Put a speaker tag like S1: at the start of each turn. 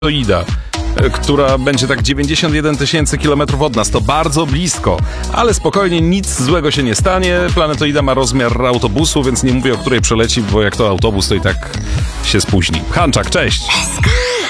S1: Planetoida, która będzie tak 91 000 kilometrów od nas. To bardzo blisko, ale spokojnie, nic złego się nie stanie. Planetoida ma rozmiar autobusu, więc nie mówię, o której przeleci, bo jak to autobus, to i tak się spóźni. Hanczak, cześć!